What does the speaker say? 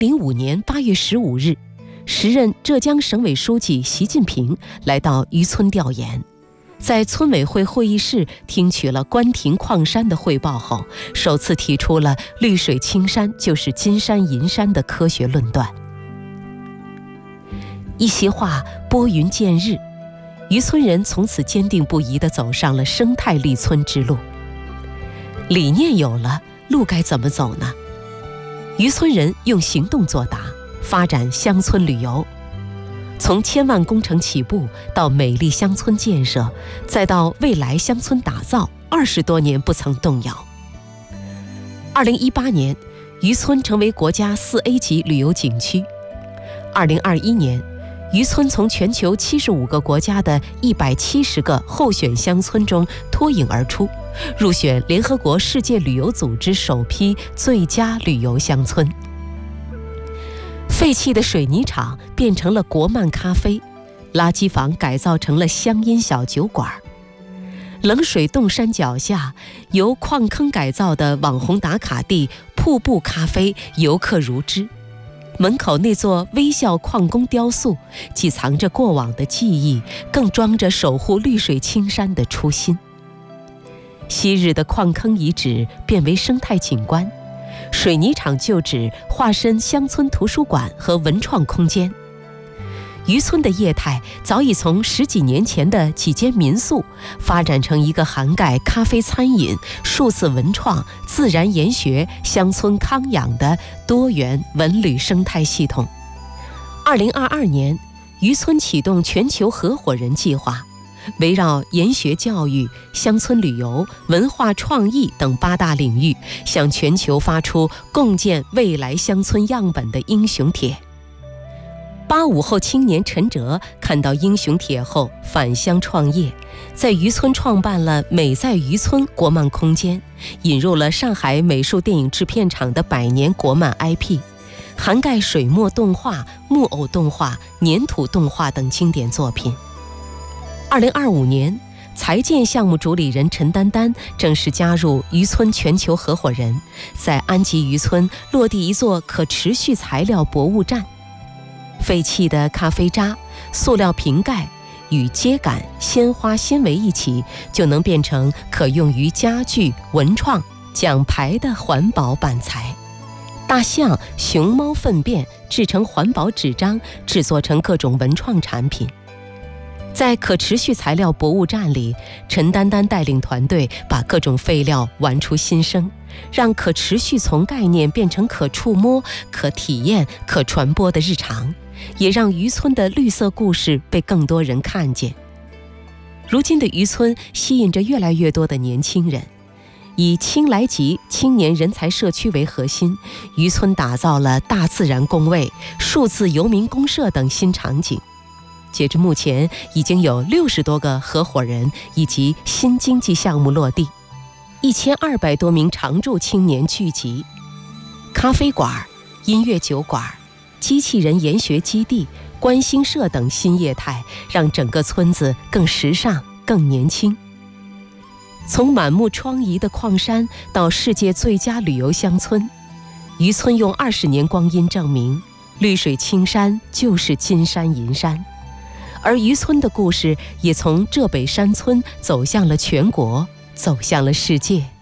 2005年8月15日，时任浙江省委书记习近平来到渔村调研，在村委会会议室听取了关亭矿山的汇报后，首次提出了绿水青山就是金山银山的科学论断。一席话拨云见日，渔村人从此坚定不移地走上了生态立村之路。理念有了，路该怎么走呢？渔村人用行动作答，发展乡村旅游。从千万工程起步到美丽乡村建设，再到未来乡村打造，20多年不曾动摇。2018年，渔村成为国家4A 级旅游景区。2021年，渔村从全球75个国家的170个候选乡村中脱颖而出，入选联合国世界旅游组织首批最佳旅游乡村。废弃的水泥厂变成了国漫咖啡，垃圾房改造成了乡音小酒馆。冷水洞山脚下由矿坑改造的网红打卡地瀑布咖啡游客如织，门口那座微笑矿工雕塑既藏着过往的记忆，更装着守护绿水青山的初心。昔日的矿坑遗址变为生态景观，水泥厂旧址化身乡村图书馆和文创空间。渔村的业态早已从10几年前的几间民宿发展成一个涵盖咖啡餐饮、数字文创、自然研学、乡村康养的多元文旅生态系统。2022年，渔村启动全球合伙人计划，围绕研学教育、乡村旅游、文化创意等8大领域，向全球发出共建未来乡村样本的英雄帖。85后青年陈哲看到英雄帖后返乡创业，在渔村创办了美在渔村国漫空间，引入了上海美术电影制片厂的100年国漫 IP， 涵盖水墨动画、木偶动画、粘土动画等经典作品。2025年，财建项目主理人陈丹丹正式加入渔村全球合伙人，在安吉渔村落地一座可持续材料博物站。废弃的咖啡渣、塑料瓶盖与秸秆、鲜花纤维一起，就能变成可用于家具、文创、奖牌的环保板材。大象、熊猫粪便制成环保纸张，制作成各种文创产品。在可持续材料博物站里，陈丹丹带领团队把各种废料玩出新生，让可持续从概念变成可触摸、可体验、可传播的日常，也让渔村的绿色故事被更多人看见。如今的渔村吸引着越来越多的年轻人，以青来集青年人才社区为核心，渔村打造了大自然工位、数字游民公社等新场景。截至目前，已经有60多个合伙人以及新经济项目落地，1200多名常住青年聚集。咖啡馆、音乐酒馆、机器人研学基地、观星社等新业态，让整个村子更时尚、更年轻。从满目疮痍的矿山到世界最佳旅游乡村，渔村用20年光阴证明，绿水青山就是金山银山。而渔村的故事也从浙北山村走向了全国，走向了世界。